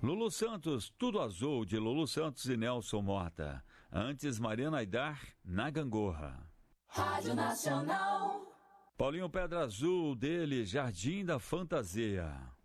Lulu Santos, Tudo Azul, de Lulu Santos e Nelson Mota. Antes, Mariana Aidar, Na Gangorra. Rádio Nacional. Paulinho Pedra Azul, dele, Jardim da Fantasia.